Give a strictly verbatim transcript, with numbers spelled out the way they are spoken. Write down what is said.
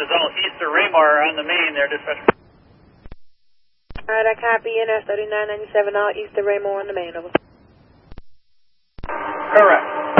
is all east of Raymore on the main there, dispatcher. Alright, I copy N S thirty-nine ninety-seven, all east of Raymore on the main, over. Correct.